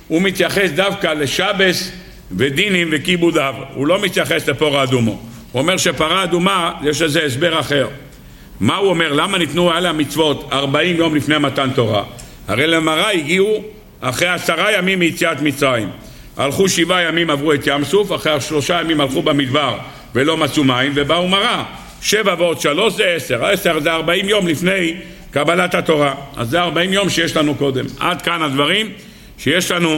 הוא מתייחס דווקא לשבס ודינים וכיבודיו, הוא לא מתייחס לפרה אדומו. הוא אומר שפרה אדומה יש לזה הסבר אחר. מה הוא אומר? למה ניתנו עליה מצוות 40 יום לפני מתן תורה? הרי למראה הגיעו אחרי 10 ימים מיציאת מצרים, הלכו 7 ימים עברו את ים סוף, אחרי 3 ימים הלכו במדבר ולא מצאו מים ובאו מראה. 7 ועוד 3 זה 10, 10 זה 40 יום לפני קבלת התורה, אז זה 40 יום שיש לנו קודם. עד כאן הדברים שיש לנו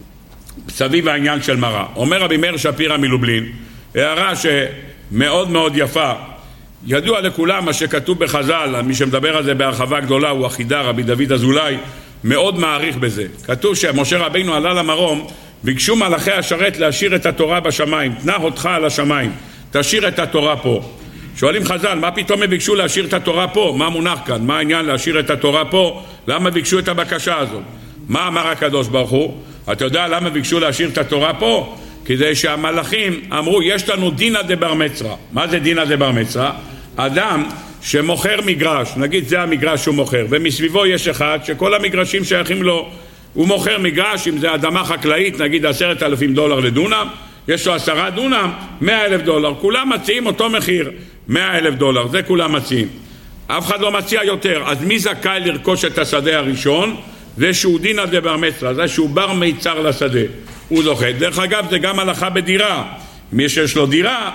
סביב העניין של מראה. אומר רבי מאיר שפירא מלובלין הערה שמאוד מאוד יפה. ידוע לכולם מה שכתוב בחז"ל, מי שמדבר על זה בהרחבה גדולה הוא החידה, רבי דוד אזולאי מאוד מעריך בזה. כתוב שמשה רבינו עלה למרום, ביקשו מלאכי השרת להשאיר את התורה בשמיים, תנה אותך על השמיים, תשאיר את התורה פה. שואלים חז"ל, מה פתאום הם ביקשו להשאיר את התורה פה? מה מונח כאן? מה העניין להשאיר את התורה פה? למה ביקשו את הבקשה הזאת? מה אמר הקדוש ברוך הוא? אתה יודע למה ביקשו להשאיר את התורה פה? כדי שהמלאכים אמרו, יש לנו דינא דבר מצרא. מה זה דינא דבר מצרא? אדם שמוכר מגרש, נגיד זה המגרש שהוא מוכר, ומסביבו יש אחד שכל המגרשים שייכים לו, הוא מוכר מגרש, אם זה אדמה חקלאית, נגיד $10,000 לדונם, יש לו 10 דונם, $100,000, כולם מציעים אותו מחיר, $100,000, זה כולם מציעים. אף אחד לא מציע יותר, אז מי זכאי לרכוש את השדה הראשון? זה שהוא דינא דבר מצרא, זה שהוא בר מיצר לשדה, הוא זוכה. דרך אגב, זה גם הלכה בדירה, מי שיש לו דירה,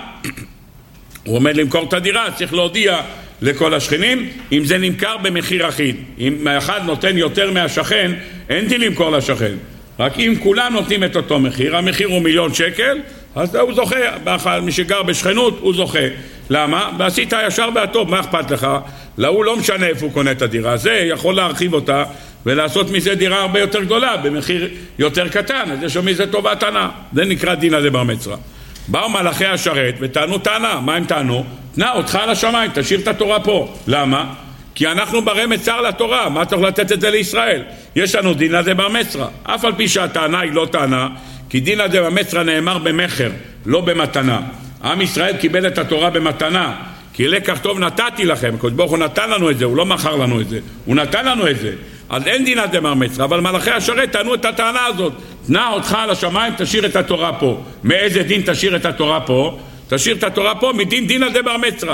הוא עומד למכור את הדירה, צריך להודיע לכל השכנים, אם זה נמכר במחיר אחיד. אם אחד נותן יותר מהשכן, אין דין למכור לשכן. רק אם כולם נותנים את אותו מחיר, המחיר הוא $1,000,000, אז הוא זוכה, מי שגר בשכנות הוא זוכה. למה? ועשית ישר והטוב, מה אכפת לך? הוא לא משנה איפה הוא קונה את הדירה, זה יכול להרחיב אותה ולעשות מזה דירה הרבה יותר גדולה, במחיר יותר קטן, אז יש לו מזה טובת הנאה. זה נקרא דינא דבר מצרא. באו מלאכי השרת וטענו טענה. מה הם טענו? תנה אותך על השמיים, תשאיר את התורה פה. למה? כי אנחנו ברי מצר לתורה, מה צריך לתת את זה לישראל? יש לנו דינא דבר מצרא, אף על פי שהטענה היא לא טענה, כי דינא דבר מצרא נאמר במחר, לא במתנה. עם ישראל קיבל את התורה במתנה, כי לקח טוב נתתי לכם, הקדוש ברוך הוא נתן לנו את זה, הוא לא מכר לנו את זה, הוא נתן לנו את זה. אז אין דינא דבר מצרא, אבל מלאכי השרת טענו את הטענה הזאת, תנה אותך על השמיים, תשאיר את התורה פה. מאיזה דין תשאיר את התורה פה? תשאיר את התורה פה מדין דינא דבר מצרא.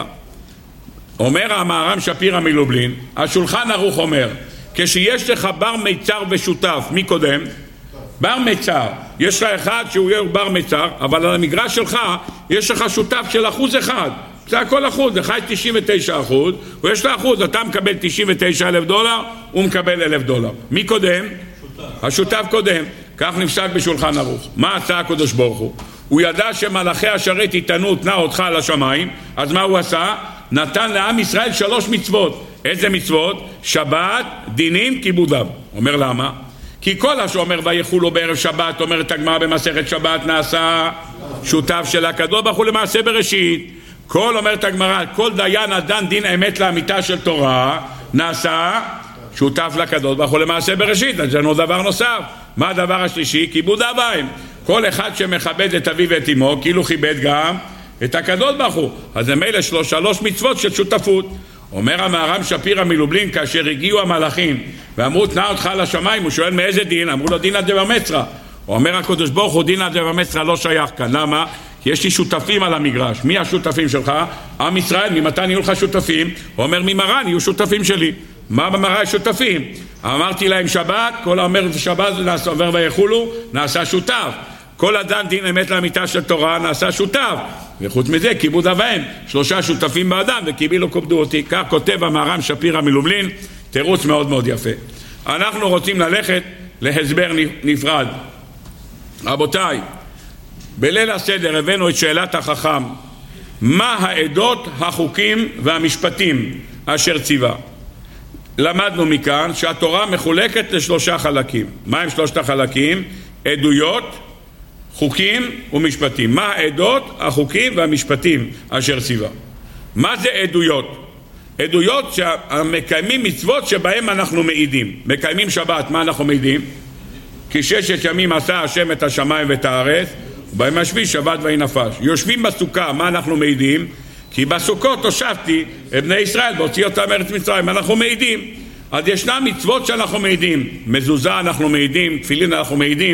אומר המהר"ם שפירא מלובלין, השולחן ערוך אומר, כשיש לך בר מיצר ושותף, מי קודם? בר מיצר, יש לך אחד שהוא יהיה בר מיצר, אבל על המגרש שלך יש לך שותף של 1%, זה הכל 1%, לך יש 99%, ויש לך 1%, אתה מקבל $99,000, הוא מקבל $1,000. מי קודם? השותף קודם. כך נפסק בשולחן ערוך. מה עשה הקדוש ברוך הוא? הוא ידע שמלאכי השרת יתנו תנה אותך על השמיים, אז מה הוא עשה? נתן לעם ישראל 3 מצוות. איזה מצוות? שבת, דינים, כיבודיו. אומר למה? כי כל השאומר ויחולו בערב שבת, אומרת הגמרא במסכת שבת, נעשה שותף של הקדוש ברוך הוא למעשה בראשית. כל אומרת הגמרא, כל דיין הדן דין אמת לאמיתה של תורה, נעשה שותף לקדוש ברוך הוא למעשה בראשית. אז יש דבר נוסף. מה הדבר השלישי? כיבוד אב ואם. כל אחד שמכבד את אביו ואת אמו, כאילו כיבד גם את הקדוש ברוך הוא. אז זה מילא 3 מצוות של שותפות. אומר המהר"ם שפירא מלובלין, כאשר הגיעו המלאכים ואמרו תנה אותך על השמיים, הוא שואל מאיזה דין? אמרו לו דינא דבר מצרא. הוא אומר הקדוש ברוך הוא, דינא דבר מצרא לא שייך כאן. למה? כי יש לי שותפים על המגרש. מי השותפים שלך? עם ישראל. ממתי נהיו לך שותפים? הוא אומר ממראה נהיו שותפים שלי. מה במראה שותפים? אמרתי להם שבת, כל האומר שבת נעשה עובר ויחולו, נעשה שותף. כל אדם דין אמת לאמיתה של תורה נעשה שותף. וחוץ מזה כיבוד אב ואם, 3 שותפים באדם וקיבלו כובדו אותי. כך כותב המהר"ם שפירא מלובלין, תירוץ מאוד מאוד יפה. אנחנו רוצים ללכת להסבר נפרד. רבותיי, בליל הסדר הבאנו את שאלת החכם, מה העדות, החוקים והמשפטים אשר ציווה? למדנו מכאן שהתורה מחולקת ל3 חלקים. מה הם 3 החלקים? עדויות, חוקים ומשפטים. מה העדות, החוקים והמשפטים אשר ציווה? מה זה עדויות? עדויות שמקיימים מצוות שבהם אנחנו מעידים. מקיימים שבת, מה אנחנו מעידים? כי 6 ימים עשה השם את השמיים ואת הארץ, ובהם השביעי שבת ויהי נפש. יושבים בסוכה, מה אנחנו מעידים? כי בסוכות הושבתי את בני ישראל והוציא אותם מארץ מצרים, אנחנו מעידים. אז ישנם מצוות שאנחנו מעידים, מזוזה אנחנו מעידים, תפילין אנחנו מעידים,